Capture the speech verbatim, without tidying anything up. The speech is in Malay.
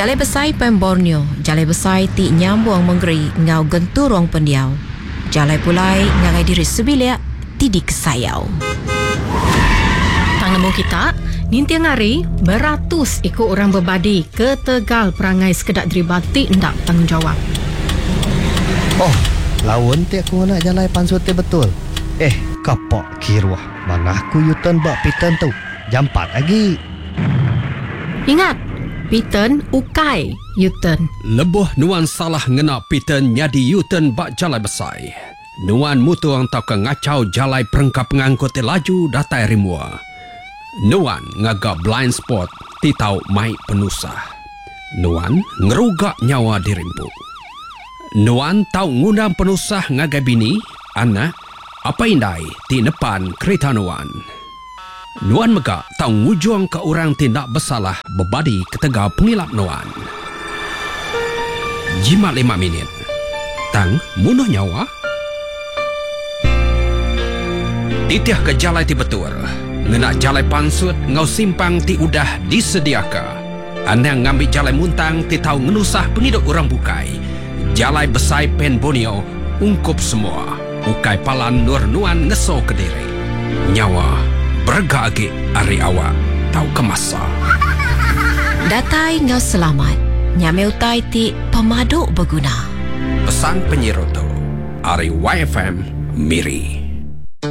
Jalai besai pen Borneo, jalai besai ti nyambung menggeri ngau genturong pendiau. Jalai pulai ngagai diri sebilia ti di kesayau. Tang nemu kita, ninti ngari beratus ikut orang berbadi ke Tegal perangai sekedak deribati ndak tanggungjawab. Oh, lawan ti aku nak jalai pansut ti betul. Eh, kapok kirwah. Mana aku yutan bak pitan tu. Jam empat lagi. Ingat, Piten ukai Yuten. Lebuh nuan salah ngena Piten nyadi Yuten bak jalai besai. Nuan mutuang tau ke ngacau jalai perengkap pengangkut laju datai rimua. Nuan ngagak blind spot ti tau mai penusah. Nuan ngerugak nyawa dirimpuk. Nuan tau ngundang penusah ngagai bini, anak, apa indai ti nepan kereta Nuan. Nuan megak tau ngujung ke orang tindak bersalah berbadi ke Tegal pengilap Nuan. Jimat lima minit. Tang munuh nyawa. Titiah ke jalai ti betul. Ngena jalai pansut ngau simpang ti udah disediaka. Anang ngambil jalai muntang ti tau ngenusah penghidup orang bukai. Jalai besai pen Borneo ungkup semua. Ukai palan nur Nuan ngeso ke diri. Nyawa berga agi ari awak tau kemasa. Datai ngau selamat. Nyame utai ti pemaduk berguna. Pesan penyirutu Ari Y F M Miri.